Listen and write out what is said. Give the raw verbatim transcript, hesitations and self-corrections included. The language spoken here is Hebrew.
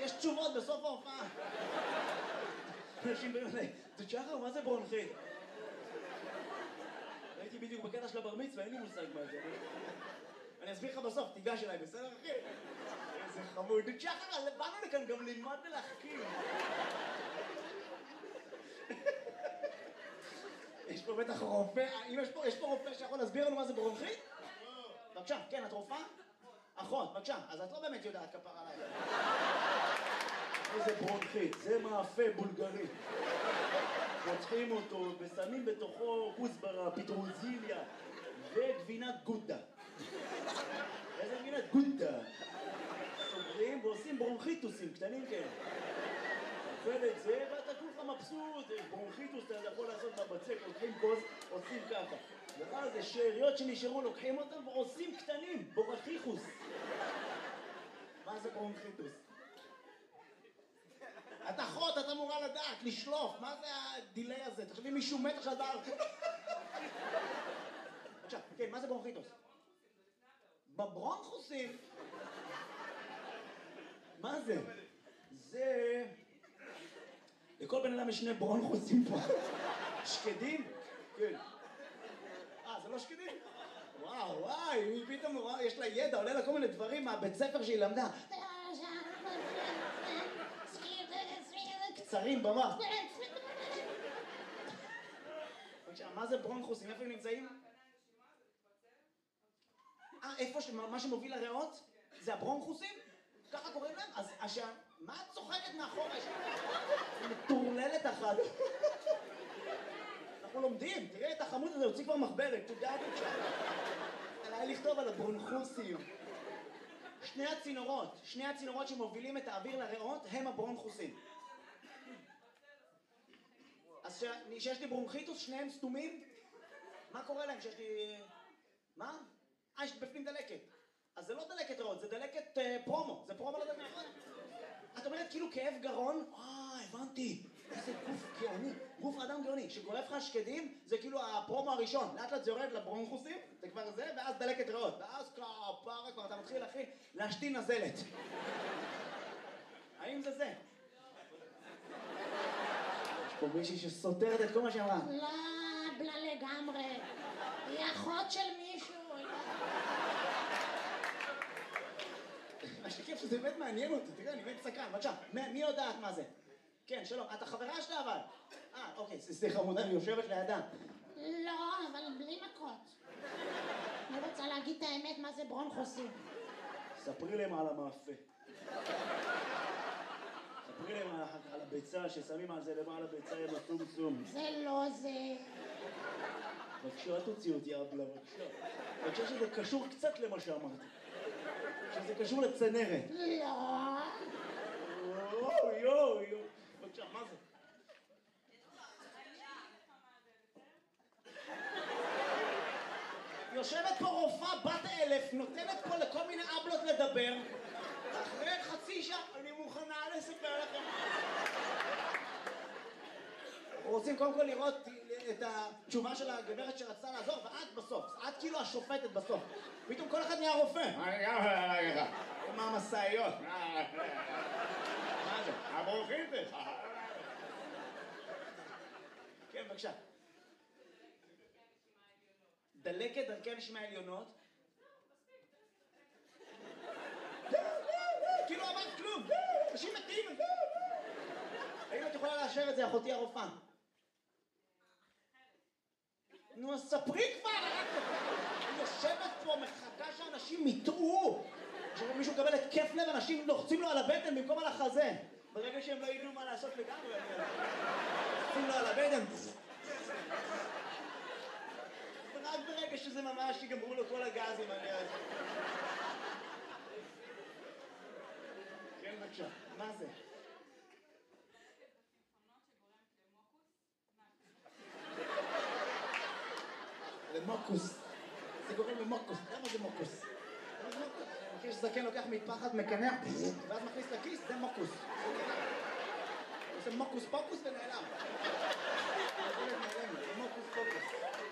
יש תשובות בסוף ההופעה. אנשים באים אליי, דוצ'חר, מה זה ברונכית? הייתי בדיוק בקטע של הבר מצווה, אין לי מושג מה זה. אני אסביר לך בסוף, תיגש אליי, בסדר אחי? איזה חמוד. דוצ'חר, באנו לכאן גם ללמוד ולהחכים. יש פה בטח רופא, אם יש פה, יש פה רופא שיכול להסביר לנו מה זה ברונכית? בבקשה, כן, את רופאה? אחות, בבקשה, אז את לא באמת יודעת כפר עליי. איזה ברונכית, זה מאפה בולגרי. פותחים אותו ושמים בתוכו כוסברה, פטרוזיליה וגבינת גודה. איזה גבינת גודה? סוגרים ועושים ברונכיטוסים קטנים כאלה. אוכל את זה ואתה כולך מבסוט, ברונכיטוס אתה יכול לעשות בבצק, לוקחים כוס, עושים ככה. ואז יש שאריות שנשארו, לוקחים אותם ועושים קטנים, בורחיחוס. מה זה ברונכיטוס? את אחות, את אמורה לדעת, לשלוף, מה זה הדילי הזה? תחשבי מישהו מת עכשיו דבר. עכשיו, כן, מה זה ברונכיטוס? בברונכוסים? מה זה? זה... לכל בן אדם יש שני ברונכוסים פה. שקדים? כן. אה, זה לא שקדים? וואו, וואי, היא פתאום, יש לה ידע, עולה לה כל מיני דברים מהבית ספר שהיא למדה. קצרים במוח. מה זה ברונכוסים? איפה הם נמצאים? אה, איפה מה שמוביל לריאות? זה הברונכוסים? ככה קוראים להם? אז השם, מה את צוחקת מאחורה? מטורללת אחת. אנחנו לומדים, תראה את החמוד הזה, הוציא כבר מחברת, תודה בבקשה. עליי לכתוב על הברונכוסים. שני הצינורות, שני הצינורות שמובילים את האוויר לריאות הם הברונכוסים. אז שיש לי ברונכיטוס, שניהם סתומים? מה קורה להם שיש לי... מה? אה, יש בפנים דלקת. אז זה לא דלקת ריאות, זה דלקת פרומו. זה פרומו לדלקת ריאות. את אומרת כאילו כאב גרון? אה, הבנתי. איזה גוף גאוני. גוף אדם גאוני. שגורף לך שקדים, זה כאילו הפרומו הראשון. לאט לאט זה יורד לברונכוסים, זה כבר זה, ואז דלקת ריאות. ואז כפרה כבר אתה מתחיל, אחי, להשתין נזלת. האם זה זה? יש פה מישהי שסותרת את כל מה שאמרה. לא, בלה לגמרי. היא אחות של מישהו. מה שכיף שזה באמת מעניין אותי, תראה, אני באמת סקרן, בבקשה, מי יודעת מה זה? כן, שלום, את החברה שלה אבל? אה, אוקיי, סליחה, מודה, היא יושבת לידה. לא, אבל בלי מכות. אני רוצה להגיד את האמת מה זה ברונכוסים. ספרי להם על המאפה. ספרי להם על הביצה, ששמים על זה למעלה ביצה עם הסום-סום. זה לא זה. בבקשה, תוציא אותי אבלה, בבקשה. בבקשה שזה קשור קצת למה שאמרתי. שזה קשור לצנרת. לא. יואו, יואו, יואו. בבקשה, מה זה? יושבת פה רופאה בת אלף, נותנת פה לכל מיני אבלות לדבר. אחרי חצי שעה, אני מוכנה לספר לכם. רוצים קודם כל לראות את התשובה של הגברת שרצתה לעזור, ואת בסוף, את כאילו השופטת בסוף. פתאום כל אחד נהיה רופא. מה המסעיות? מה זה? הברונכיטוס. כן, בבקשה. דלקת דרכי הנשימה העליונות. כאילו אמרת כלום. אנשים מתים. האם את יכולה לאשר את זה, אחותי הרופאה? נו, אז ספרי כבר! אני יושבת פה, מחכה שאנשים יטעו. כשמישהו מקבל התקף לב, אנשים לוחצים לו על הבטן במקום על החזה. ברגע שהם לא ידעו מה לעשות לגמרי, לוחצים לו על הבטן. ורק ברגע שזה ממש יגמרו לו כל הגזים, אני אז... כן, בבקשה, מה זה? למוקוס. זה גורם למוקוס. למה זה מוקוס? אני חושב שזקן לוקח מפחד, מקנח, ואז מכניס לכיס, זה מוקוס. עושה מוקוס פוקוס ונעלם. זה מוקוס פוקוס.